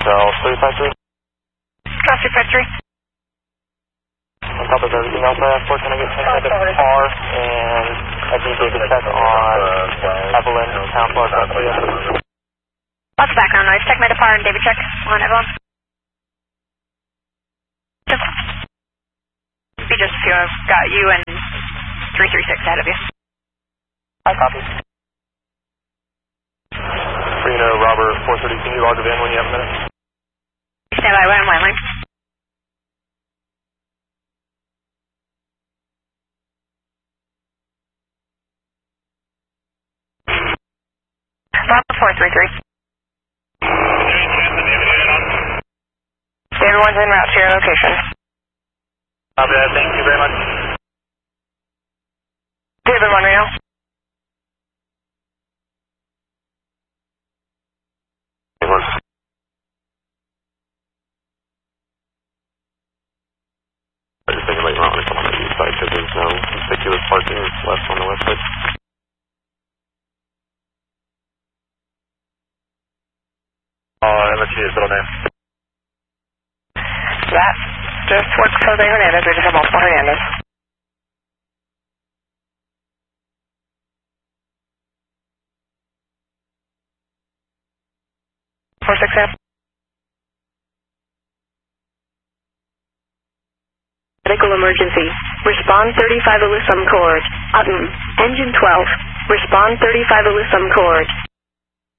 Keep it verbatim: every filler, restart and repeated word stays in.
Hotel three five three. Cross three five three. On top of everything else I asked for, can I get ten seconds of car and a D J to check on Evelyn, Town Park, up to you. Lots of background noise. Check my depart and David check on Evelyn. Just, be just a few. I've got you and three three six ahead of you. I copy. Reno, Robert, four thirty, can you log it in when you have a minute? Stand by, when, when, when. Bravo four three three. Everyone's en route to your location. Copy that, thank you very much. David one Reno. I just think I might not want to come on the east side because there's no conspicuous parking left on the west side. Uh, let's see his middle name. That just works Jose Hernandez. We just have multiple Hernandez. four six seven. Medical emergency. Respond thirty-five Alyssum Court. Utton. Engine twelve. Respond thirty-five Alyssum Court.